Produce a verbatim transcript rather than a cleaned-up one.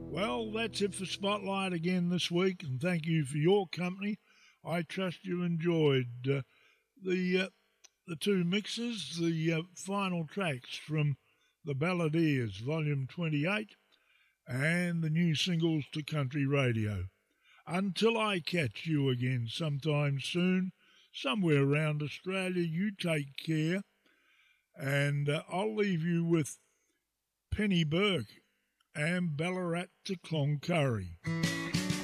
Well, that's it for Spotlight again this week, and thank you for your company. I trust you enjoyed uh, the uh, the two mixes, the uh, final tracks from the Balladeers, Volume twenty-eight, and the new singles to country radio. Until I catch you again sometime soon, somewhere around Australia, you take care, and uh, I'll leave you with Penny Burke and Ballarat to Cloncurry.